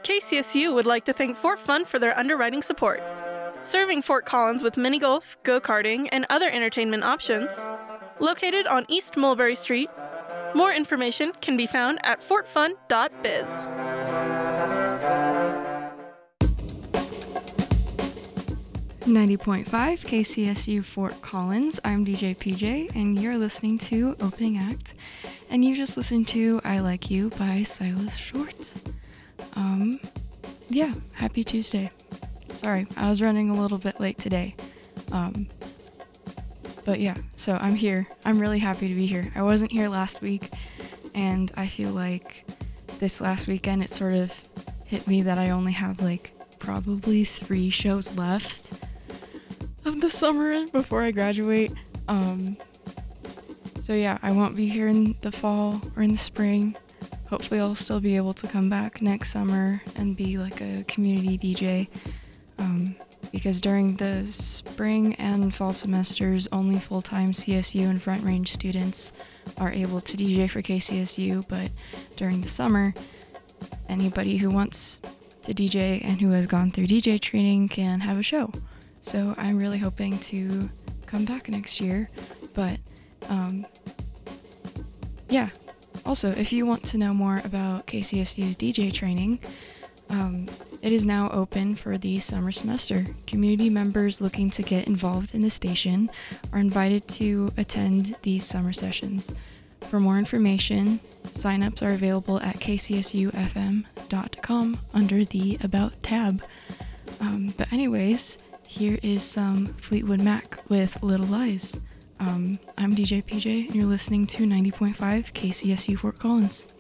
KCSU would like to thank Fort Fun for their underwriting support. Serving Fort Collins with mini golf, go-karting, and other entertainment options. Located on East Mulberry Street. More information can be found at fortfun.biz. 90.5 KCSU Fort Collins. I'm DJ PJ, and you're listening to Opening Act. And you just listened to I Like You by Silas Short. Yeah, happy Tuesday. Sorry, I was running a little bit late today. But yeah, so I'm here. I'm really happy to be here. I wasn't here last week, and I feel like this last weekend it sort of hit me that I only have like probably 3 shows left of the summer before I graduate. So yeah, I won't be here in the fall or in the spring. Hopefully I'll still be able to come back next summer and be like a community DJ. Because during the spring and fall semesters, only full-time CSU and Front Range students are able to DJ for KCSU, but during the summer, anybody who wants to DJ and who has gone through DJ training can have a show. So I'm really hoping to come back next year, but yeah. Also, if you want to know more about KCSU's DJ training, it is now open for the summer semester. Community members looking to get involved in the station are invited to attend these summer sessions. For more information, sign-ups are available at kcsufm.com under the About tab. But anyways, here is some Fleetwood Mac with Little Lies. I'm DJ PJ, and you're listening to 90.5 KCSU Fort Collins.